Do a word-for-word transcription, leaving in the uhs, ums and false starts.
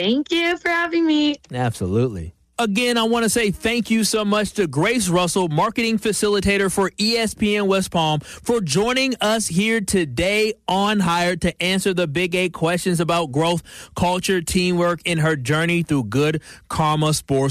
Thank you for having me. Absolutely. Again, I want to say thank you so much to Grace Russell, marketing facilitator for E S P N West Palm, for joining us here today on Hired to answer the Big Eight questions about growth, culture, teamwork in her journey through Good Karma Sports.